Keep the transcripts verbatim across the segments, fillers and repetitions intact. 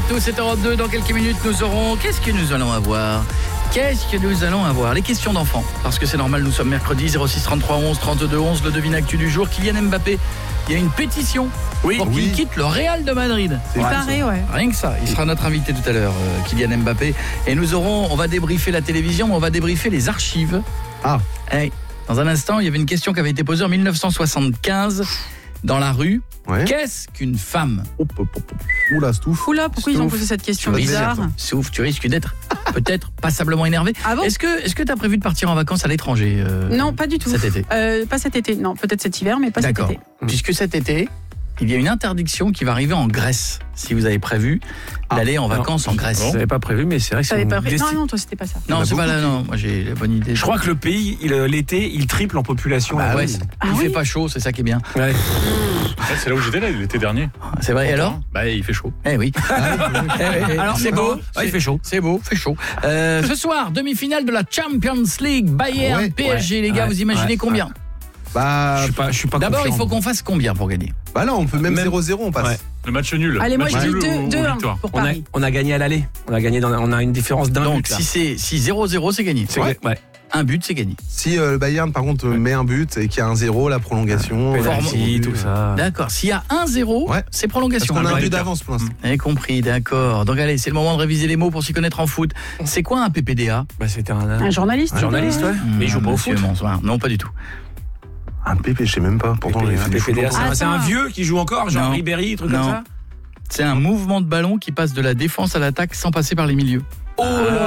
tous, c'est Europe deux. Dans quelques minutes, nous aurons... Qu'est-ce que nous allons avoir ? Qu'est-ce que nous allons avoir ? Les questions d'enfants. Parce que c'est normal, nous sommes mercredi, zéro six trente-trois onze trente-deux onze. Le devine actu du jour, Kylian Mbappé. Il y a une pétition oui, pour oui. qu'il quitte le Real de Madrid. C'est pareil, ouais. Rien que ça. Il sera notre invité tout à l'heure, euh, Kylian Mbappé. Et nous aurons, on va débriefer la télévision, mais on va débriefer les archives. Ah. Hey, dans un instant, il y avait une question qui avait été posée en mille neuf cent soixante-quinze dans la rue. Ouais. Qu'est-ce qu'une femme ? Hop, hop, hop. Oula, Stouff. Oula, pourquoi Stouff. Ils ont posé cette question bizarre ? C'est ouf, tu risques d'être peut-être passablement énervé. Ah bon ? Est-ce que est-ce que tu as prévu de partir en vacances à l'étranger euh, Non, pas du tout. Cet été euh, Pas cet été, non, peut-être cet hiver, mais pas D'accord. cet été. Puisque cet été, il y a une interdiction qui va arriver en Grèce. Si vous avez prévu ah, d'aller en vacances non, en Grèce. Je n'avais pas prévu, mais c'est vrai que c'est pas pré... desti... Non, non, toi, c'était pas ça. Non, c'est pas là, non. Moi, j'ai la bonne idée. Je crois que le pays, il, l'été, il triple en population. Bah, ouais, ah, il oui fait pas chaud, c'est ça qui est bien. Ouais. Ouais, c'est là où j'étais là, l'été dernier. C'est vrai, et alors ? Bah, il fait chaud. Eh oui. eh, alors, c'est beau. Ah, il fait chaud. C'est beau, fait chaud. Euh, ce soir, demi-finale de la Champions League, Bayern, ouais, P S G, ouais, les gars, ouais, vous imaginez ouais, combien ouais. Bah, je suis pas, je suis pas D'abord, confiant. il faut qu'on fasse combien pour gagner ? Bah là, on peut même, même... zéro zéro, on passe. Ouais. Le match nul. Allez, moi, match je dis deux un pour Paris. On a, on a gagné à l'aller. On a gagné dans, on a une différence d'un Donc, but. Donc, si c'est si zéro zéro, c'est gagné. C'est ouais. ouais. Un but, c'est gagné. Si euh, le Bayern, par contre, ouais. met un but et qu'il y a un zéro, la prolongation, penalty, tout ça. D'accord. S'il y a un zéro, ouais. c'est prolongation. Parce qu'on a un but d'avance pour l'instant. J'ai compris, d'accord. Donc allez, c'est le moment de réviser les mots pour s'y connaître en foot. C'est quoi un P P D A ? Bah, c'était un, un journaliste. Un journaliste, ouais. Mmh, mais il joue pas au foot. Bonsoir. Non, pas du tout. Un P P, je sais même pas. Pourtant, P P, les P P D A, c'est, un, c'est un vieux qui joue encore, genre non. Ribéry, truc non. comme ça. C'est un mouvement de ballon qui passe de la défense à l'attaque sans passer par les milieux. Oh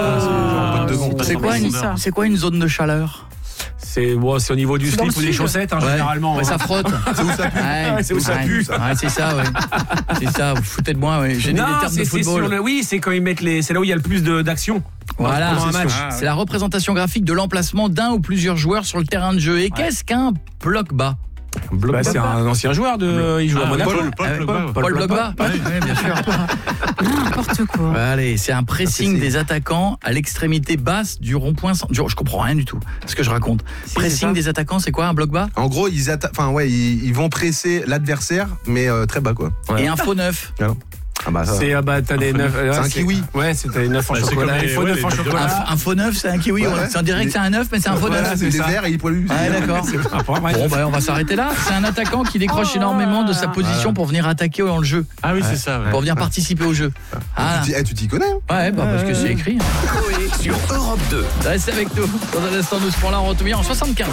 ah, c'est, c'est, c'est, quoi une, c'est quoi une zone de chaleur ? C'est, bon, c'est au niveau du c'est slip ou des chaussettes, hein, ouais. généralement. Ouais, ça frotte. C'est où ça pue. Ouais, c'est où ça ouais, pue. Ça. Ouais, c'est ça, ouais. C'est ça, vous foutez de moi, ouais. J'ai non, des termes c'est, de football. C'est sur le, oui, c'est quand ils mettent les, c'est là où il y a le plus de, d'action. Voilà, c'est, un match. Ah, c'est la représentation graphique de l'emplacement d'un ou plusieurs joueurs sur le terrain de jeu. Et ouais. qu'est-ce qu'un bloc bas ? Bah, c'est un ancien joueur de. Il joue ah, à Monaco. Paul, Paul, Paul, Paul, Paul Blogba. Oui, bien sûr. N'importe quoi. Allez, c'est un pressing des attaquants à l'extrémité basse du rond-point. Je comprends rien du tout. Ce que je raconte. Si, pressing des attaquants, c'est quoi un bloc bas ? En gros, ils atta... enfin ouais, ils, ils vont presser l'adversaire, mais euh, très bas quoi. Ouais. Et un faux neuf. Alors. Ah bah ça. C'est, ah bah, t'as des neufs. C'est un kiwi. Ouais, c'est des neufs en chocolat. Un faux neuf en chocolat. Un faux neuf, c'est un kiwi. Ouais, on dirait que c'est un neuf, mais c'est un faux neuf. C'est des verts et ils poilus. Ah, d'accord. Bon, bah, on va s'arrêter là. C'est un attaquant qui décroche oh, énormément de sa position voilà. pour venir attaquer dans le jeu. Ah oui, ouais. c'est ça. Ouais. Pour venir participer au jeu. Ah. Tu, t'y, eh, tu t'y connais ? Ouais, bah, parce que c'est écrit. Coé sur Europe deux. Restez avec nous. Dans un instant, nous serons là en retour en soixante-quinze.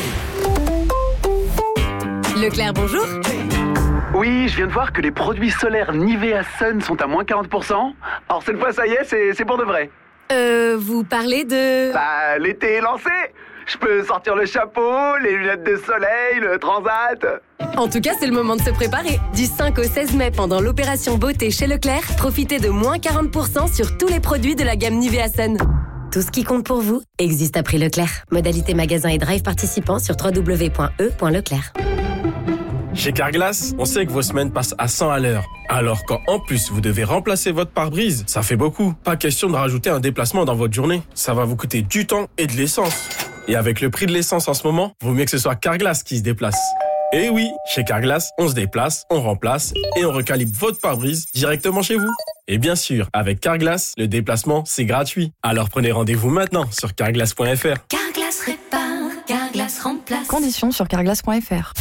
Leclerc, bonjour. Oui, je viens de voir que les produits solaires Nivea Sun sont à moins quarante pour cent. Alors cette fois, ça y est, c'est, c'est pour de vrai. Euh, vous parlez de... Bah, l'été est lancé. Je peux sortir le chapeau, les lunettes de soleil, le transat. En tout cas, c'est le moment de se préparer. Du cinq au seize mai, pendant l'opération beauté chez Leclerc, profitez de moins quarante pour cent sur tous les produits de la gamme Nivea Sun. Tout ce qui compte pour vous existe à prix Leclerc. Modalité magasin et drive participants sur w w w point e point leclerc. Chez Carglass, on sait que vos semaines passent à cent à l'heure. Alors quand en plus vous devez remplacer votre pare-brise, ça fait beaucoup. Pas question de rajouter un déplacement dans votre journée. Ça va vous coûter du temps et de l'essence. Et avec le prix de l'essence en ce moment, vaut mieux que ce soit Carglass qui se déplace. Et oui, chez Carglass, on se déplace, on remplace et on recalibre votre pare-brise directement chez vous. Et bien sûr, avec Carglass, le déplacement, c'est gratuit. Alors prenez rendez-vous maintenant sur carglass point f r. Carglass répare, Carglass remplace. Conditions sur carglass point f r.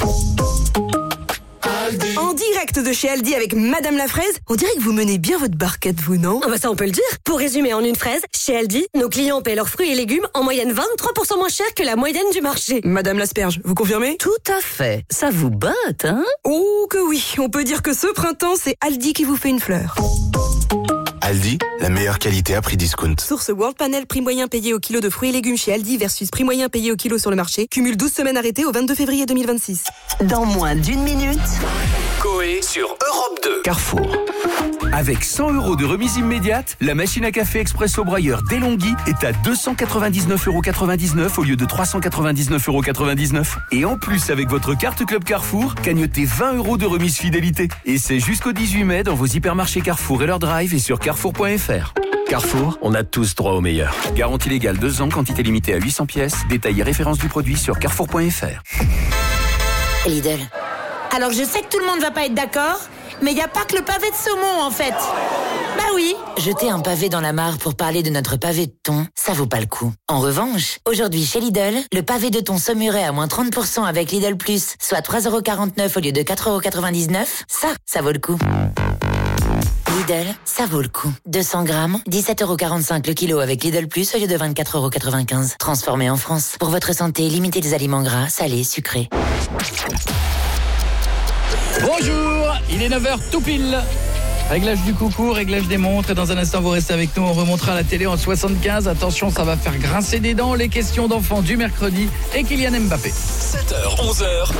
En direct de chez Aldi avec Madame la Fraise, on dirait que vous menez bien votre barquette, vous, non ? Ah bah ça, on peut le dire. Pour résumer en une phrase, chez Aldi, nos clients paient leurs fruits et légumes en moyenne vingt-trois pour cent moins cher que la moyenne du marché. Madame l'asperge, vous confirmez ? Tout à fait. Ça vous botte, hein ? Oh que oui, on peut dire que ce printemps, c'est Aldi qui vous fait une fleur. Aldi, la meilleure qualité à prix discount. Source World Panel, prix moyen payé au kilo de fruits et légumes chez Aldi versus prix moyen payé au kilo sur le marché. Cumule douze semaines arrêtées au vingt-deux février deux mille vingt-six. Dans moins d'une minute. Coé sur Europe deux. Carrefour. Avec cent euros de remise immédiate, la machine à café Expresso Broyeur Delonghi est à deux cent quatre-vingt-dix-neuf euros quatre-vingt-dix-neuf au lieu de trois cent quatre-vingt-dix-neuf euros quatre-vingt-dix-neuf. Et en plus, avec votre carte Club Carrefour, cagnotez vingt euros de remise fidélité. Et c'est jusqu'au dix-huit mai dans vos hypermarchés Carrefour et leur drive et sur carrefour point f r. Carrefour, on a tous droit au meilleur. Garantie légale deux ans, quantité limitée à huit cents pièces. Détail et référence du produit sur carrefour point f r. Lidl. Alors je sais que tout le monde va pas être d'accord, mais il n'y a pas que le pavé de saumon en fait. Bah oui, jeter un pavé dans la mare pour parler de notre pavé de thon, ça vaut pas le coup. En revanche, aujourd'hui chez Lidl, le pavé de thon saumuré à moins trente pour cent avec Lidl Plus, soit trois euros quarante-neuf au lieu de quatre euros quatre-vingt-dix-neuf, ça, ça vaut le coup. Lidl, ça vaut le coup. deux cents grammes, dix-sept euros quarante-cinq le kilo avec Lidl Plus au lieu de vingt-quatre euros quatre-vingt-quinze. Transformé en France. Pour votre santé, limitez les aliments gras, salés, sucrés. Bonjour, il est neuf heures tout pile. Réglage du coucou, réglage des montres. Et dans un instant, vous restez avec nous. On remontera la télé en soixante-quinze. Attention, ça va faire grincer des dents. Les questions d'enfants du mercredi et Kylian Mbappé. sept heures, onze heures.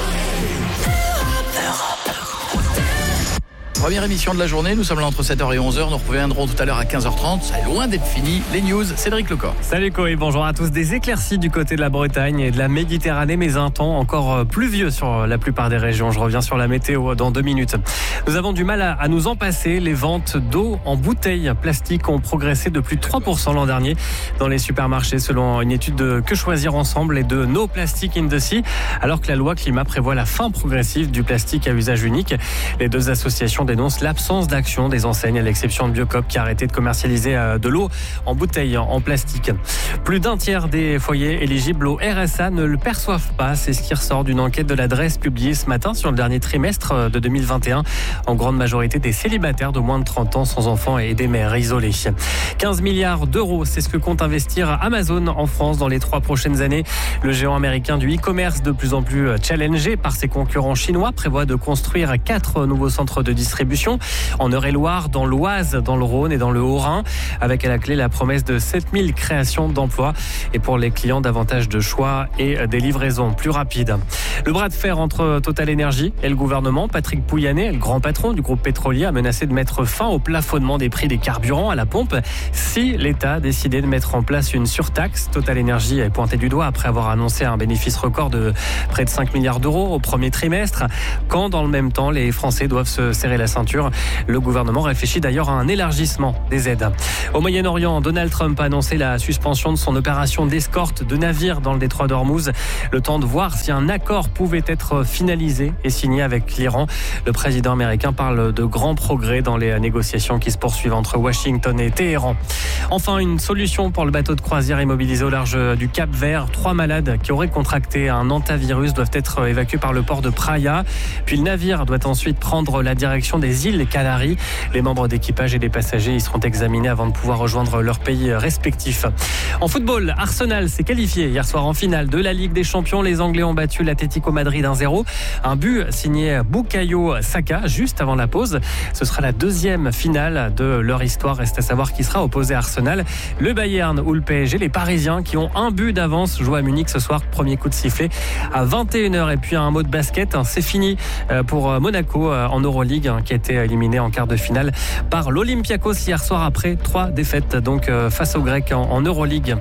Première émission de la journée, nous sommes là entre sept heures et onze heures. Nous reviendrons tout à l'heure à quinze heures trente. Ça est loin d'être fini. Les news, Cédric Lecor. Salut Coé, bonjour à tous. Des éclaircies du côté de la Bretagne et de la Méditerranée, mais un temps encore pluvieux sur la plupart des régions. Je reviens sur la météo dans deux minutes. Nous avons du mal à, à nous en passer. Les ventes d'eau en bouteilles plastiques ont progressé de plus de trois pour cent l'an dernier dans les supermarchés, selon une étude de Que Choisir Ensemble et de No Plastic in the Sea, alors que la loi climat prévoit la fin progressive du plastique à usage unique. Les deux associations dénonce l'absence d'action des enseignes, à l'exception de Biocop qui a arrêté de commercialiser de l'eau en bouteille en plastique. Plus d'un tiers des foyers éligibles au R S A ne le perçoivent pas. C'est ce qui ressort d'une enquête de l'adresse publiée ce matin sur le dernier trimestre de deux mille vingt et un. En grande majorité des célibataires de moins de trente ans sans enfants et des mères isolées. quinze milliards d'euros, c'est ce que compte investir Amazon en France dans les trois prochaines années. Le géant américain du e-commerce, de plus en plus challengé par ses concurrents chinois, prévoit de construire quatre nouveaux centres de distribution en Eure-et-Loire, dans l'Oise, dans le Rhône et dans le Haut-Rhin, avec à la clé la promesse de sept mille créations d'emplois et pour les clients davantage de choix et des livraisons plus rapides. Le bras de fer entre Total Energy et le gouvernement, Patrick Pouyanné, le grand patron du groupe pétrolier, a menacé de mettre fin au plafonnement des prix des carburants à la pompe si l'État décidait de mettre en place une surtaxe. Total Energy est pointé du doigt après avoir annoncé un bénéfice record de près de cinq milliards d'euros au premier trimestre, quand dans le même temps les Français doivent se serrer la ceinture. Le gouvernement réfléchit d'ailleurs à un élargissement des aides. Au Moyen-Orient, Donald Trump a annoncé la suspension de son opération d'escorte de navires dans le détroit d'Ormuz. Le temps de voir si un accord pouvait être finalisé et signé avec l'Iran. Le président américain parle de grands progrès dans les négociations qui se poursuivent entre Washington et Téhéran. Enfin, une solution pour le bateau de croisière immobilisé au large du Cap-Vert. Trois malades qui auraient contracté un hantavirus doivent être évacués par le port de Praia. Puis le navire doit ensuite prendre la direction des îles Canaries. Les membres d'équipage et les passagers y seront examinés avant de pouvoir rejoindre leur pays respectif. En football, Arsenal s'est qualifié hier soir en finale de la Ligue des Champions. Les Anglais ont battu l'Atlético Madrid un zéro. Un but signé Bukayo Saka juste avant la pause. Ce sera la deuxième finale de leur histoire. Reste à savoir qui sera opposé à Arsenal. Le Bayern ou le P S G. Les Parisiens qui ont un but d'avance jouent à Munich ce soir. Premier coup de sifflet à vingt et une heures. Et puis un mot de basket. C'est fini pour Monaco en Euroleague qui a été éliminé en quart de finale par l'Olympiakos hier soir après trois défaites donc face aux Grecs en, en Euroleague.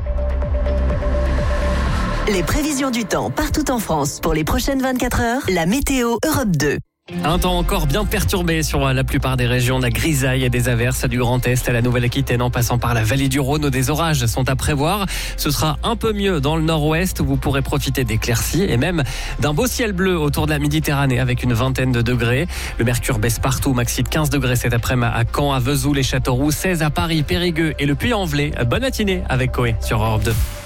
Les prévisions du temps partout en France pour les prochaines vingt-quatre heures, la météo Europe deux. Un temps encore bien perturbé sur la plupart des régions, de la grisaille et des averses du Grand Est à la Nouvelle-Aquitaine en passant par la vallée du Rhône où des orages sont à prévoir. Ce sera un peu mieux dans le nord-ouest où vous pourrez profiter d'éclaircies et même d'un beau ciel bleu autour de la Méditerranée avec une vingtaine de degrés. Le mercure baisse partout, maxi de quinze degrés cet après-midi à Caen, à Vesoul et Châteauroux, seize à Paris, Périgueux et le Puy-en-Velay. Bonne matinée avec Coé sur Europe deux.